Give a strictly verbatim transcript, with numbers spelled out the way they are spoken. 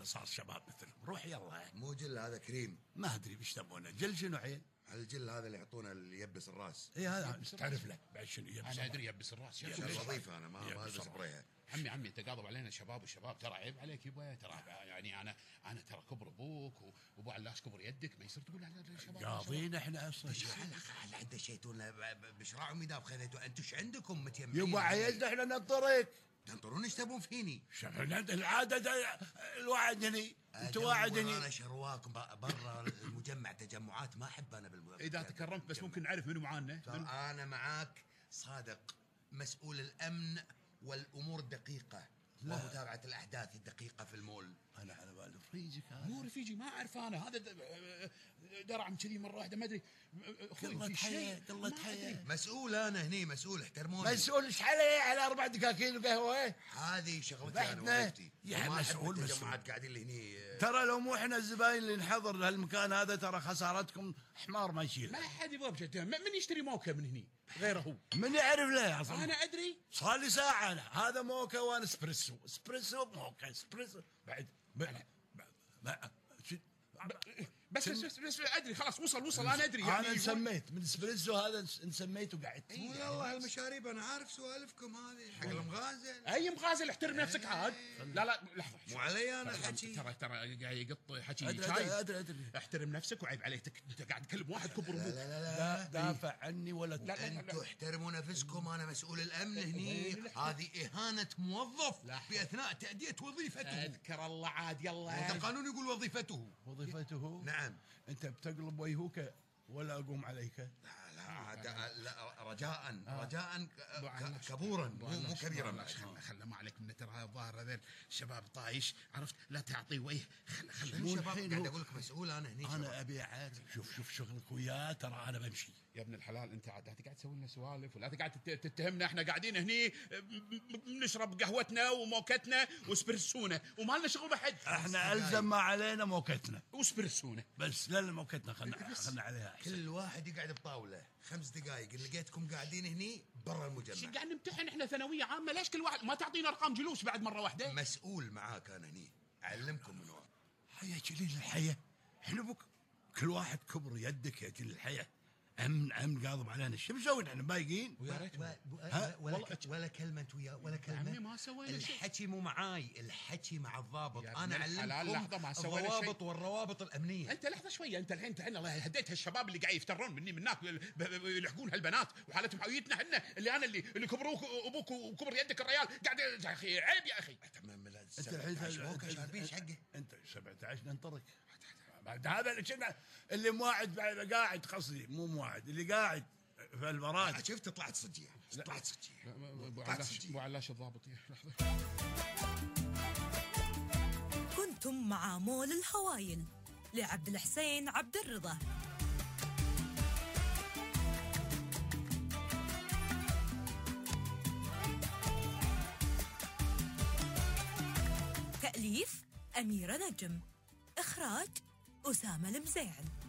هذا صار شباب مثلهم. روح يلا. مو جل هذا كريم. ما ادري وش تبونه. جل شنو عيل؟ الجل هذا اللي يعطونه اللي يبس الراس. اي هذا تعرف له بعد شنو يبس. انا ادري يبس الراس. يا الوظيفه انا ما ما البس بريها. عمي عمي تقاضوا علينا شباب وشباب، ترى عيب عليك يبا، ترى يعني انا انا ترى كبر ابوك وابو علاش كبر يدك، ما يصير تقول على الشباب قاضين احنا اصلا. هل عند شيتونا بشراع ومداب خذيتوا انتم ايش عندكم متيمين؟ يبا عيلنا احنا ننطرك. تنطرون ايش تبون فيني؟ العاده الواعد هني انت واعد هني. انا شرواكم برا المجمع تجمعات، ما احب انا بالمجمع. اذا تكرمت بس ممكن نعرف منو معانا. انا معاك صادق مسؤول الامن والامور الدقيقه ومتابعه الاحداث الدقيقه في المول. انا على بالي رفيجك هذا. مو رفيجي، ما اعرف انا، هذا درعم كذي مره واحده ما ادري. اخوي في شيء الله تحيه. مسؤول انا هني، مسؤول احترموني. مسؤول ايش عليه على اربع دكاكين وقهوه؟ هذه شغلتي انا وظيفتي. يا مسؤول مسؤول قاعدين لي هني. ترى لو مو احنا الزباين اللي نحضر لهالمكان هذا ترى خسارتكم حمار ما يشيل. ما حد يبغى بشتى. من يشتري موكا من هني غيره هو؟ من يعرف له اصلا؟ انا ادري صار لي ساعه انا. هذا موكا وانا اسبريسو. اسبريسو موكا اسبريسو بعد ما ما بس بس بس ادري خلاص. وصل وصل انا ادري يعني. انا سميت من اسبريسو هذا نسميت وقعدت. والله هالمشاريب انا عارف سوالفكم هذه حق المغازل. اي مغازل احترم نفسك عاد. لا لا لحظه مو علي انا الحكي. ترى ترى قاعد يقط حكي أدري شاي. أدري أدري. احترم نفسك وعيب عليك. انت قاعد تكلم واحد كبر ابوك. لا لا لا دافع عني ولا لا. انتوا احترموا نفسكم. انا مسؤول الامن هني. هذه اهانه موظف في اثناء تاديه وظيفته. اذكر الله عاد يلا. القانون يقول وظيفته. وظيفته نعم. انت بتقلب وجهك ولا اقوم عليك؟ لا لا, لا رجاء رجاء كبورا مو كبيرا. خله ما عليك من ترى الظاهر هذول شباب طايش، عرفت؟ لا تعطي وجه. خل خل مو شباب. قاعد اقول لك مسؤول انا هني. انا ابي عاد. شوف شوف شغلك وياه ترى انا بمشي. يا ابن الحلال انت عاد قاعد تسوي لنا سوالف ولا قاعد تتهمنا؟ احنا قاعدين هني بنشرب قهوتنا وموكتنا واسبرسونا وما لنا شغل بحد. احنا الزم ما علينا موكتنا واسبرسونا بس. لا موكتنا خلنا خلنا عليها أحسن. كل واحد يقعد بطاوله خمس دقائق. لقيتكم قاعدين هني برا المجمع. شو قاعد نمتحن احنا ثانويه عامه؟ ليش كل واحد ما تعطينا ارقام جلوس بعد مره واحده؟ مسؤول معاك انا هني اعلمكم من وين. حيا جليل الحياه. احنا بك كل واحد كبر يدك يا جليل الحياه. امن امن قاضب علينا. شو مسوي احنا بايقين؟ ويا ريت ولا ولا كلمه ويا ولا كلمه. عمي ما سوينا شيء. الحكي مو معاي، الحكي مع الضابط. انا اعلمكم الضوابط والروابط الامنيه. انت لحظه شويه. انت الحين تعال الله هديت هالشباب اللي قاعد يفترون مني من هناك يلحقون هالبنات وحالتهم حويتنا احنا اللي انا اللي اللي كبروك ابوك وكبر يدك الريال قاعد. يا اخي عيب يا اخي. تمام. انت الحين شاربين حقه. انت سبعة عشر ننطرك بعد هذا اللي كنا اللي مواعد قاعد قصدي مو مواعد اللي قاعد في البراد. شفت طلعت صجيه. طلعت صجيه. ابو علاش الضابط. لحظه. كنتم مع مول الهوايل لعبد الحسين عبد الرضا. تأليف أميرة نجم. إخراج أسامة المزيعن.